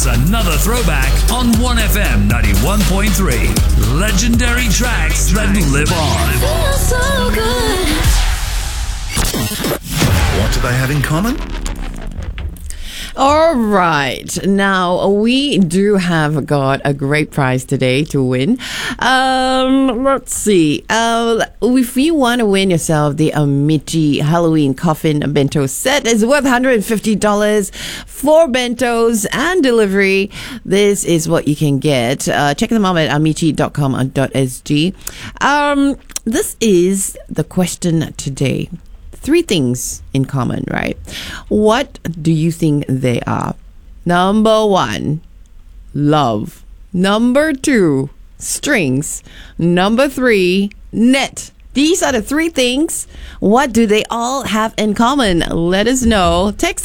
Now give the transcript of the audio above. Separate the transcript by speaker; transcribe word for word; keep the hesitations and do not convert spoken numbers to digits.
Speaker 1: It's another throwback on one F M ninety-one point three. Legendary tracks that live on.
Speaker 2: Feels so good.
Speaker 3: What do they have in common?
Speaker 4: All right. Now, we do have got a great prize today to win. Um, let's see. Uh, if you want to win yourself the Amici Halloween Coffin Bento set, it's worth one hundred fifty dollars. Four bentos and delivery. This is what you can get. Uh, check them out at amici dot com dot s g. Um, this is the question today. Three things in common, right? What do you think they are? Number one, love. Number two, strings. Number three, net. These are the three things. What do they all have in common? Let us know. Text